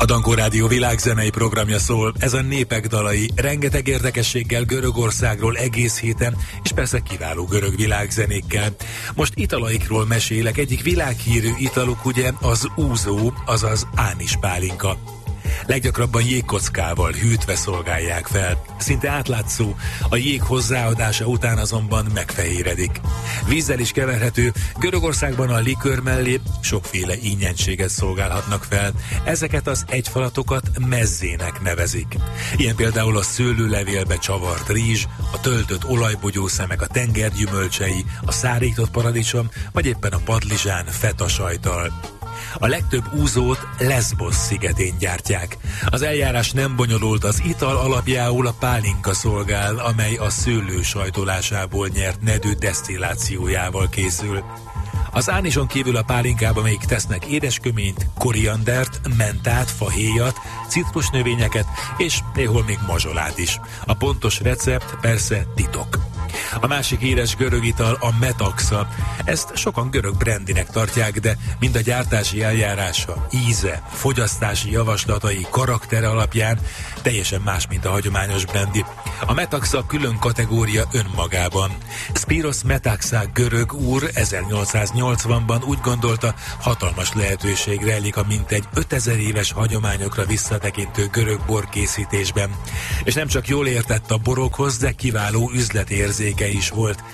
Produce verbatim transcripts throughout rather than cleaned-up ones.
A Dankó Rádió világzenei programja szól, ez a Népek dalai, rengeteg érdekességgel Görögországról egész héten, és persze kiváló görög világzenékkel. Most italaikról mesélek, egyik világhírű italuk ugye az úzó, azaz ánis pálinka. Leggyakrabban jégkockával hűtve szolgálják fel. Szinte átlátszó, a jég hozzáadása után azonban megfehéredik. Vízzel is keverhető, Görögországban a likőr mellé sokféle ínyenséget szolgálhatnak fel. Ezeket az egyfalatokat mezzének nevezik. Ilyen például a szőlőlevélbe csavart rizs, a töltött olajbogyószemek, a tenger gyümölcsei, a szárított paradicsom, vagy éppen a padlizsán feta sajttal. A legtöbb úzót Leszbosz szigetén gyártják. Az eljárás nem bonyolult, az ital alapjául a pálinka szolgál, amely a szőlő sajtolásából nyert nedű desztillációjával készül. Az ánison kívül a pálinkába még tesznek édesköményt, koriandert, mentát, fahéjat, citrusnövényeket és néhol még mazsolát is. A pontos recept persze titok. A másik híres görög ital a metaxa. Ezt sokan görög brandinek tartják, de mind a gyártási eljárása, íze, fogyasztási javaslatai, karaktere alapján teljesen más, mint a hagyományos brandy. A metaxa külön kategória önmagában. Spiros Metaxa görög úr ezernyolcszáznyolcvanban úgy gondolta, hatalmas lehetőség rejlik a mintegy ötezer éves hagyományokra visszatekintő görög borkészítésben. És nem csak jól értett a borokhoz, de kiváló üzletérzéke is volt.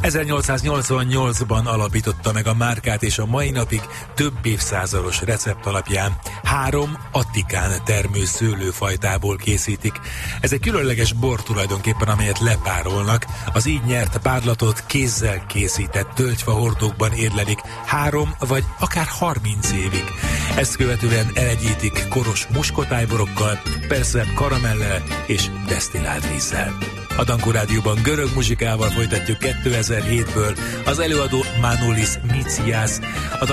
ezernyolcszáznyolcvannyolcban alapította meg a márkát, és a mai napig több évszázados recept alapján három Attikán termő szőlőfajtából készítik. Ez egy különleges bor tulajdonképpen, amelyet lepárolnak. Az így nyert párlatot kézzel készített tölgyfahordókban érlelik három vagy akár harminc évig. Ezt követően elegyítik koros muskotájborokkal, persze karamellel és desztillált vízzel. A Dankó Rádióban görög muzsikával folytatjuk kétezer-hétből az előadó Manolis Mitsiás. A